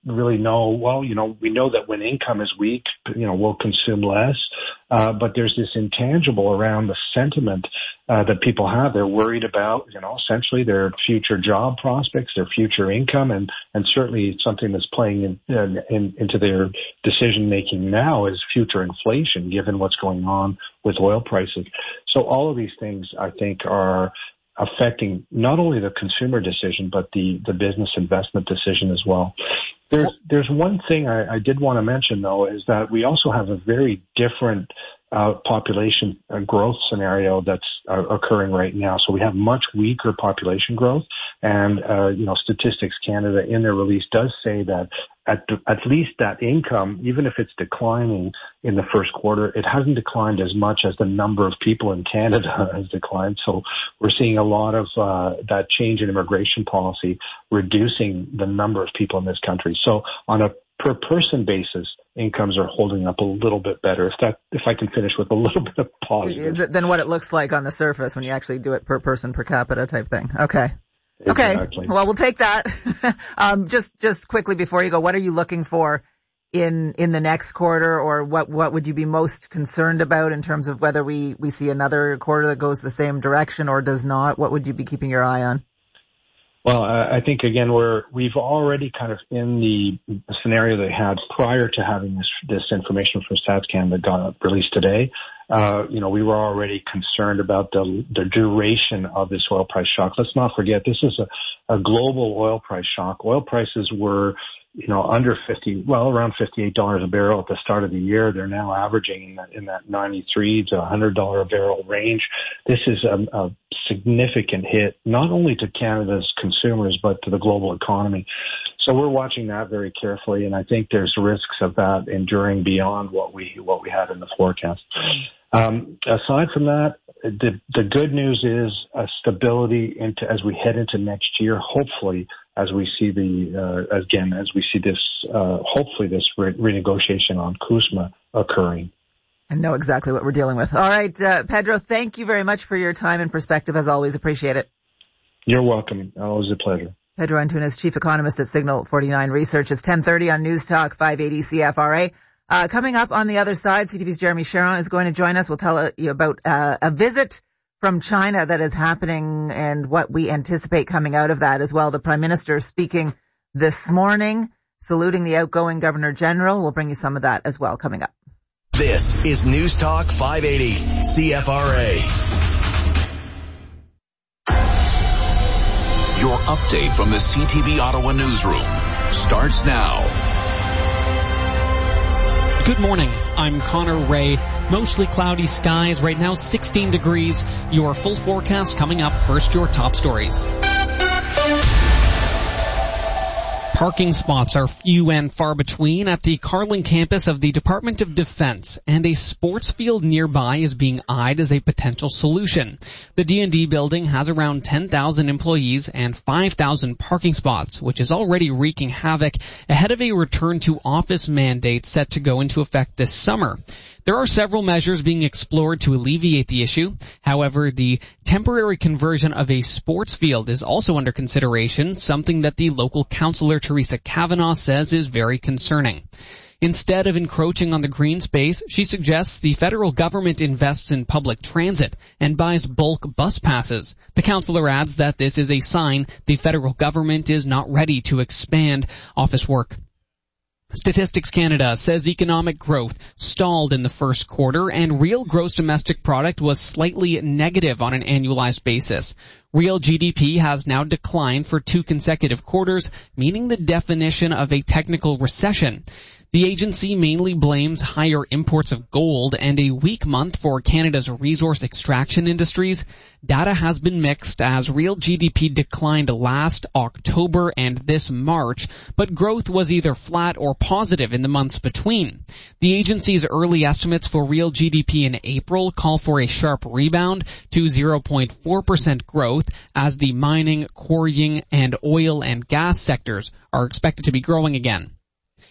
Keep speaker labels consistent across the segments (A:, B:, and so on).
A: really know, well, we know that when income is weak, we'll consume less. But there's this intangible around the sentiment that people have. They're worried about, essentially their future job prospects, their future income, and certainly something that's playing into their decision making now is future inflation, given what's going on with oil prices. So all of these things, I think, are affecting not only the consumer decision, but the business investment decision as well. There's one thing I did want to mention, though, is that we also have a very different population growth scenario that's occurring right now. So we have much weaker population growth, and Statistics Canada in their release does say that at least that income, even if it's declining in the first quarter, it hasn't declined as much as the number of people in Canada has declined. So we're seeing a lot of that change in immigration policy reducing the number of people in this country. So on a per person basis, incomes are holding up a little bit better. If I can finish with a little bit of positive
B: than what it looks like on the surface when you actually do it per person per capita type thing. Okay.
A: Exactly.
B: Okay. Well, we'll take that. Just quickly before you go, what are you looking for in the next quarter, or what would you be most concerned about in terms of whether we see another quarter that goes the same direction or does not? What would you be keeping your eye on?
A: Well, I think, again, we've already kind of in the scenario they had prior to having this information from Stats Canada got released today. We were already concerned about the duration of this oil price shock. Let's not forget, this is a global oil price shock. Oil prices were, under around $58 a barrel at the start of the year. They're now averaging in that $93 to $100 a barrel range. This is a significant hit, not only to Canada's consumers, but to the global economy. So we're watching that very carefully, and I think there's risks of that enduring beyond what we had in the forecast. Aside from that, the good news is a stability as we head into next year. Hopefully, as we see this renegotiation on CUSMA occurring.
B: I know exactly what we're dealing with. All right, Pedro, thank you very much for your time and perspective. As always, appreciate it.
A: You're welcome. Always a pleasure.
B: Pedro Antunes, Chief Economist at Signal 49 Research. It's 10:30 on News Talk 580 CFRA. Coming up on the other side, CTV's Jeremy Sharon is going to join us. We'll tell you about a visit from China that is happening and what we anticipate coming out of that as well. The Prime Minister speaking this morning, saluting the outgoing Governor General. We'll bring you some of that as well coming up.
C: This is News Talk 580 CFRA. Your update from the CTV Ottawa newsroom starts now.
D: Good morning. I'm Connor Ray. Mostly cloudy skies. Right now, 16 degrees. Your full forecast coming up. First, your top stories. Parking spots are few and far between at the Carling campus of the Department of Defense, and a sports field nearby is being eyed as a potential solution. The D&D building has around 10,000 employees and 5,000 parking spots, which is already wreaking havoc ahead of a return to office mandate set to go into effect this summer. There are several measures being explored to alleviate the issue. However, the temporary conversion of a sports field is also under consideration, something that the local councillor Teresa Kavanaugh says is very concerning. Instead of encroaching on the green space, she suggests the federal government invests in public transit and buys bulk bus passes. The councillor adds that this is a sign the federal government is not ready to expand office work. Statistics Canada says economic growth stalled in the first quarter and real gross domestic product was slightly negative on an annualized basis. Real GDP has now declined for 2 consecutive quarters, meaning the definition of a technical recession. The agency mainly blames higher imports of gold and a weak month for Canada's resource extraction industries. Data has been mixed as real GDP declined last October and this March, but growth was either flat or positive in the months between. The agency's early estimates for real GDP in April call for a sharp rebound to 0.4% growth as the mining, quarrying, and oil and gas sectors are expected to be growing again.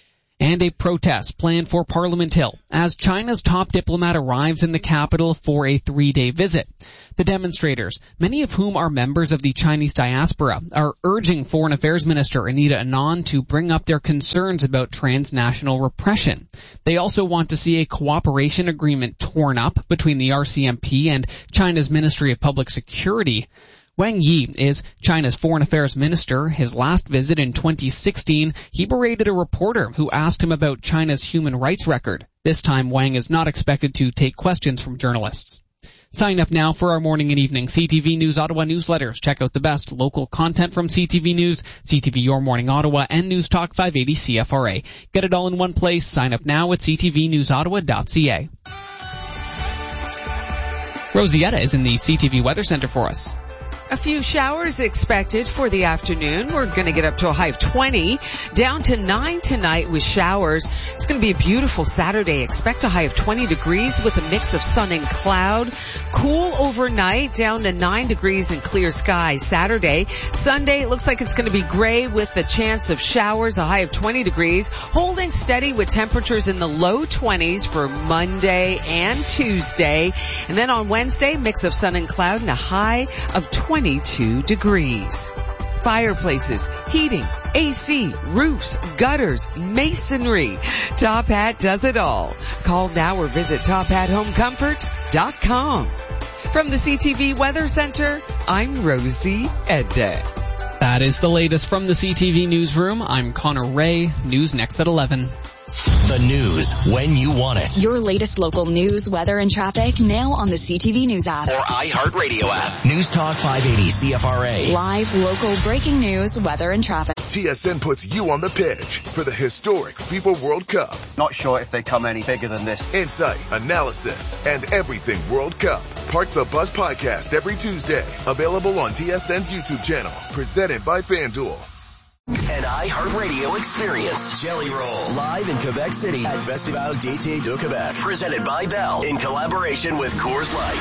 D: And a protest planned for Parliament Hill as China's top diplomat arrives in the capital for a 3-day visit. The demonstrators, many of whom are members of the Chinese diaspora, are urging Foreign Affairs Minister Anita Anand to bring up their concerns about transnational repression. They also want to see a cooperation agreement torn up between the RCMP and China's Ministry of Public Security. Wang Yi is China's foreign affairs minister. His last visit in 2016, he berated a reporter who asked him about China's human rights record. This time, Wang is not expected to take questions from journalists. Sign up now for our morning and evening CTV News Ottawa newsletters. Check out the best local content from CTV News, CTV Your Morning Ottawa, and News Talk 580 CFRA. Get it all in one place. Sign up now at ctvnewsottawa.ca. Rosietta is in the CTV Weather Center for us.
E: A few showers expected for the afternoon. We're going to get up to a high of 20, down to 9 tonight with showers. It's going to be a beautiful Saturday. Expect a high of 20 degrees with a mix of sun and cloud. Cool overnight, down to 9 degrees and clear skies Saturday. Sunday, it looks like it's going to be gray with a chance of showers, a high of 20 degrees. Holding steady with temperatures in the low 20s for Monday and Tuesday. And then on Wednesday, mix of sun and cloud and a high of 22 degrees. Fireplaces, heating, AC, roofs, gutters, masonry. Top Hat does it all. Call now or visit tophathomecomfort.com. From the CTV Weather Center, I'm Rosie Edda.
D: That is the latest from the CTV Newsroom. I'm Connor Ray. News next at 11.
F: The news when you want it.
G: Your latest local news, weather, and traffic now on the CTV News app.
F: Or iHeartRadio app. News Talk 580 CFRA.
G: Live, local, breaking news, weather, and traffic.
H: TSN puts you on the pitch for the historic FIFA World Cup.
I: Not sure if they come any bigger than this.
H: Insight, analysis, and everything World Cup. Park the Bus podcast every Tuesday. Available on TSN's YouTube channel. Presented by FanDuel.
F: An iHeartRadio experience. Jelly Roll. Live in Quebec City at Festival d'Été de Québec. Presented by Bell in collaboration with Coors Light.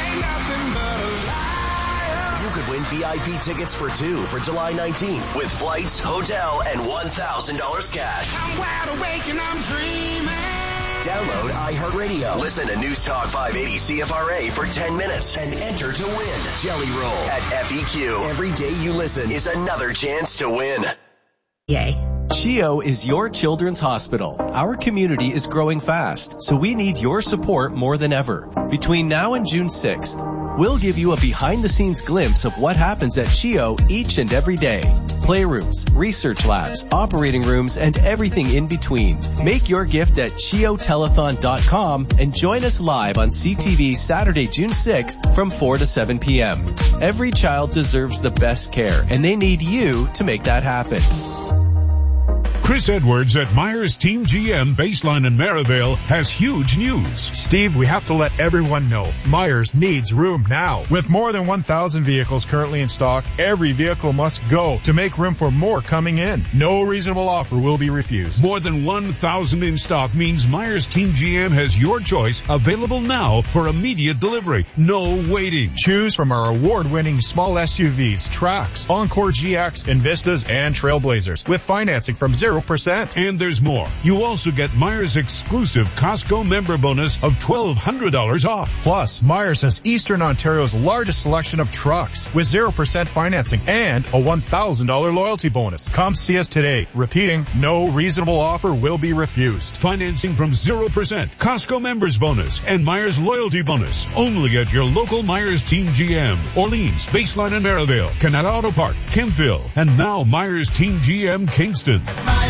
F: You could win VIP tickets for 2 for July 19th with flights, hotel, and $1,000 cash.
J: I'm wide awake and I'm dreaming.
F: Download iHeartRadio. Listen to News Talk 580 CFRA for 10 minutes and enter to win. Jelly Roll at FEQ. Every day you listen is another chance to win.
G: Yay.
K: CHEO is your children's hospital. Our community is growing fast, so we need your support more than ever. Between now and June 6th, we'll give you a behind-the-scenes glimpse of what happens at CHEO each and every day. Playrooms, research labs, operating rooms, and everything in between. Make your gift at CHEOtelethon.com and join us live on CTV Saturday, June 6th from 4 to 7 p.m. Every child deserves the best care, and they need you to make that happen.
L: Chris Edwards at Myers Team GM Baseline in Merivale has huge news.
M: Steve, we have to let everyone know Myers needs room now. With more than 1,000 vehicles currently in stock, every vehicle must go to make room for more coming in. No reasonable offer will be refused.
L: More than 1,000 in stock means Myers Team GM has your choice available now for immediate delivery. No waiting.
M: Choose from our award-winning small SUVs, Trax, Encore GX, Invistas, and Trailblazers with financing from 0%.
L: And there's more. You also get Myers' exclusive Costco member bonus of $1,200 off.
M: Plus, Myers has Eastern Ontario's largest selection of trucks with 0% financing and a $1,000 loyalty bonus. Come see us today. Repeating, no reasonable offer will be refused.
L: Financing from 0%, Costco members bonus, and Myers loyalty bonus. Only at your local Myers Team GM. Orleans, Baseline and Merivale, Canada Auto Park, Kempville, and now Myers Team GM Kingston.